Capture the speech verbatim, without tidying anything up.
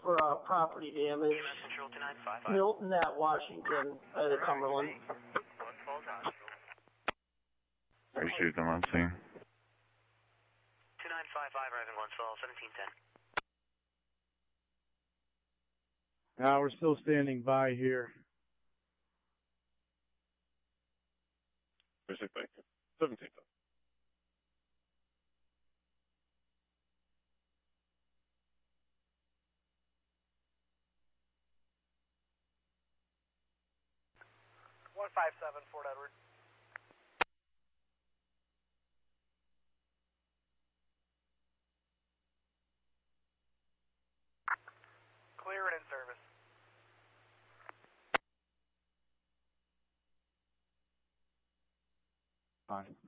for uh, property damage. Milton at Washington, uh, Cumberland. Appreciate them on scene. two nine five five, arriving one twelve, seventeen ten. Now we're still standing by here. Thank you. seventeen ten. one five seven, Fort Edward. Clear and in service. Fine.